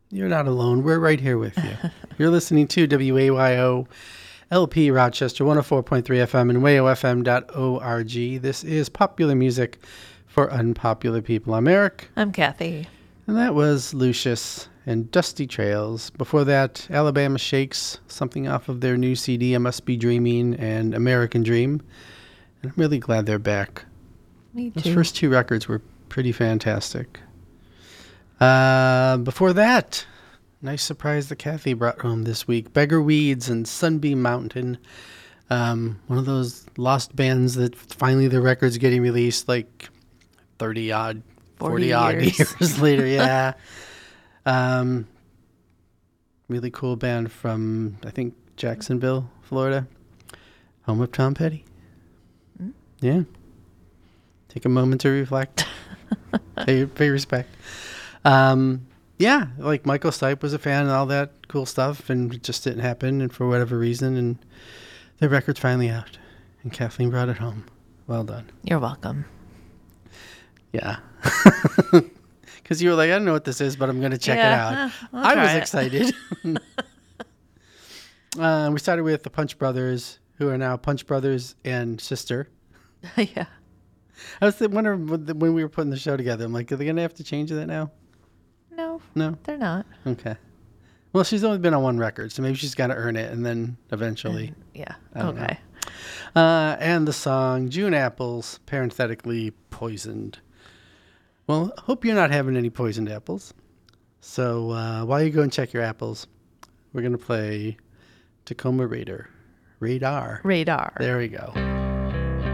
You're not alone. We're right here with you. You're listening to WAYO LP Rochester 104.3 FM and wayofm.org. This is Popular Music for Unpopular People. I'm Eric. I'm Kathy. And that was Lucius and Dusty Trails. Before that, Alabama Shakes, something off of their new CD, I Must Be Dreaming, and American Dream. And I'm really glad they're back. Me too. Those first two records were pretty fantastic. Before that, nice surprise that Kathy brought home this week. Beggar Weeds and Sunbeam Mountain. One of those lost bands that finally the record's getting released like 30-odd, 40-odd years later. Yeah. Really cool band from, I think, Jacksonville, Florida. Home of Tom Petty. Mm. Yeah. Take a moment to reflect. pay respect. Yeah, like Michael Stipe was a fan and all that cool stuff, and it just didn't happen, and for whatever reason, and the record's finally out, and Kathleen brought it home. Well done. You're welcome. Yeah. Because you were like, I don't know what this is, but I'm going to check it out. I was excited. We started with the Punch Brothers, who are now Punch Brothers and Sister. Yeah. I was wondering when we were putting the show together, I'm like, are they going to have to change that now? No, they're not. Okay. Well, she's only been on one record, so maybe she's got to earn it, and then eventually. Yeah. Okay. And the song June Apples, parenthetically Poisoned. Well, hope you're not having any poisoned apples. So while you go and check your apples, we're going to play Tacoma Radar. There we go.